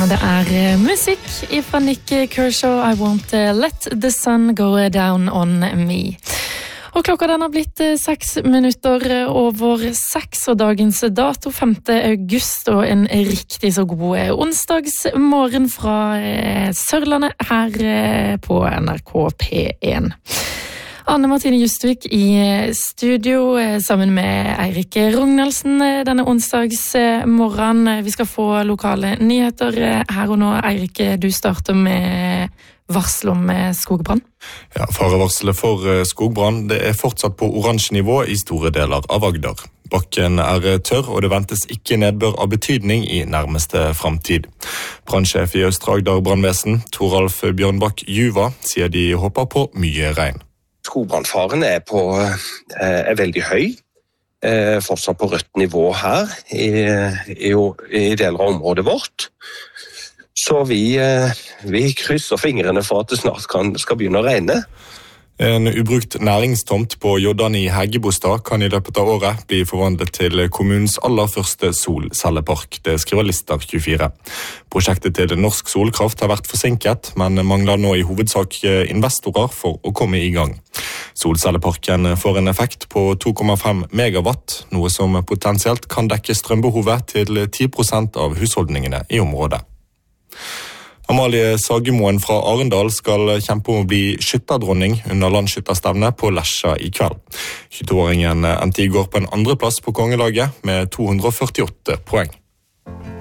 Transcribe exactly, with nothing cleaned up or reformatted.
Det er musikk fra Nick Kershaw, I Won't Let the Sun Go Down on Me. Og klokka den har blitt seks minutter over seks, og dagens dato femte august, og en riktig så god onsdagsmorgen fra Sørlandet her på N R K P én. Anne Martine Justvik i studio sammen med Eirik Rognaldsen denne onsdagsmorgen. Vi skal få lokale nyheter her og nå. Eirik, du starter med varsel om skogbrann. Ja, farevarselet for skogbrann det er fortsatt på oransje nivå i store deler av Agder. Bakken er tørr, og det ventes ikke nedbør av betydning i nærmeste fremtid. Brannsjef i Østre Agder brannvesen, Toralf Bjørnbakk Juva, sier de håper på mye regn. Skogbrannfaren er, på, er veldig høy, fortsatt på rødt nivå her i, i, i deler av området vårt. Så vi, vi krysser fingrene for at det snart kan, skal begynne å regne. En ubrukt næringstomt på Joddan i Heggebostad kan i løpet av året bli forvandlet til kommunens aller første solcellepark, det skriver Lister tjuefire. Prosjektet til Norsk Solkraft har vært forsinket, men mangler nå i hovedsak investorer for å komme i gang. Solcelleparken får en effekt på to komma fem megawatt, noe som potensielt kan dekke strømbehovet til ti prosent av husholdningene i området. Amalie Sagemoen fra Arendal skal kjempe om å bli skytterdronning under landsskytterstevne på Lesja i kveld. tjueåringen endte i går på en andreplass på kongelaget med to hundre og førtiåtte poeng.